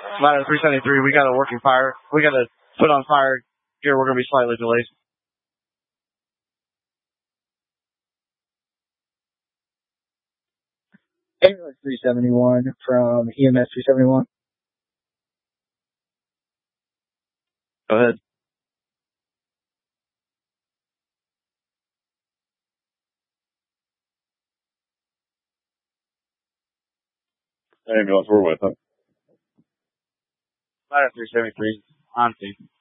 Ladder 373, we got a working fire. We got to put on fire here. We're going to be slightly delayed. Ambulance 371 from EMS 371. Go ahead. Ambulance, we're with them. Ladder 373, on scene.